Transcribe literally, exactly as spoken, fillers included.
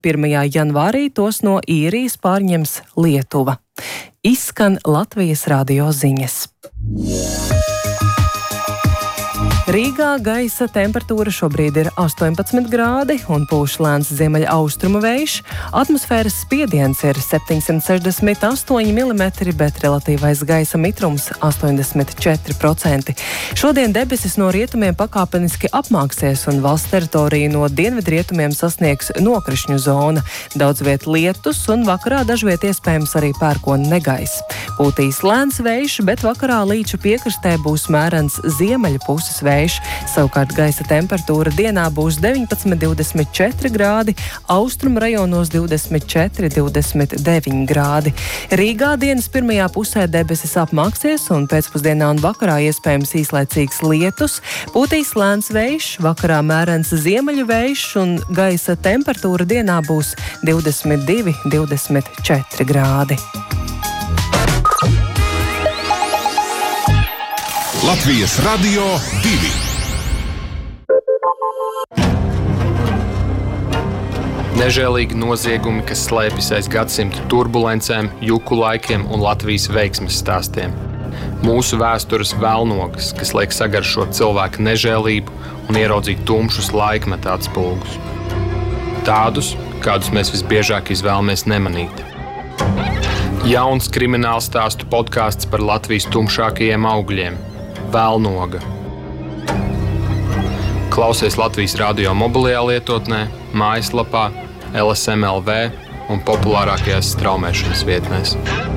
pirmajā janvārī tos no Īrijas pārņems Lietuva. Izskan Latvijas radio ziņas. Rīgā gaisa temperatūra šobrīd ir astoņpadsmit grādi un pūš lēns ziemeļa austrumu vējš. Atmosfēras spiediens ir septiņsimt sešdesmit astoņi milimetri, bet relatīvais gaisa mitrums astoņdesmit četri procenti. Šodien debesis no rietumiem pakāpeniski apmāksies un valsts teritoriju no dienvidrietumiem sasniegs nokrišņu zona. Daudz viet lietus un vakarā dažviet iespējams arī pērkona negaiss. Pūtīs lēns vējš, bet vakarā līča piekrastē būs mērens ziemeļa puses vējš. Savukārt gaisa temperatūra dienā būs deviņpadsmit divdesmit četri grādi, austrumu rajonos divdesmit četri divdesmit deviņi grādi. Rīgā dienas pirmajā pusē debesis apmāksies un pēcpusdienā un vakarā iespējams īslaicīgs lietus. Pūtīs lēns vējš, vakarā mērens ziemeļu vējš un gaisa temperatūra dienā būs divdesmit divi divdesmit četri grādi. Latvijas radio divi. Nežēlīgi noziegumi, kas slēpjas aiz gadsimtu turbulencēm, juku laikiem un Latvijas veiksmes stāstiem. Mūsu vēstures velnogas, kas liek sagaršot cilvēku nežēlību un ieraudzīt tumšus laikmeta atspulgus. Tādus, kādus mēs visbiežāk izvēlamies nemanīt. Jauns krimināla stāstu podkāsts par Latvijas tumšākajiem augļiem. Velnoga. Klausies Latvijas radio mobilajā lietotnē, mājaslapā, L S M L V un populārākajās straumēšanas vietnēs.